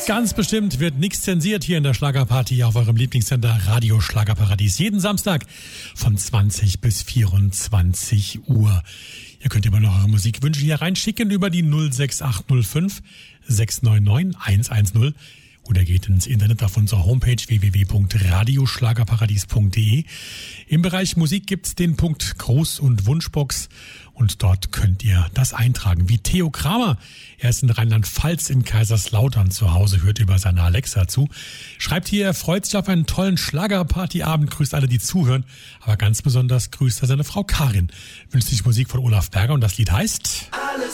Ganz bestimmt wird nichts zensiert hier in der Schlagerparty auf eurem Lieblingssender Radio Schlagerparadies. Jeden Samstag von 20 bis 24 Uhr. Ihr könnt immer noch eure Musikwünsche hier reinschicken über die 06805 699 110 oder geht ins Internet auf unserer Homepage www.radioschlagerparadies.de. Im Bereich Musik gibt's den Punkt Gruß- und Wunschbox und dort könnt ihr das eintragen. Wie Theo Kramer, er ist in Rheinland-Pfalz in Kaiserslautern zu Hause, hört über seine Alexa zu. Schreibt hier, er freut sich auf einen tollen Schlagerpartyabend, grüßt alle, die zuhören, aber ganz besonders grüßt er seine Frau Karin. Wünscht sich Musik von Olaf Berger und das Lied heißt...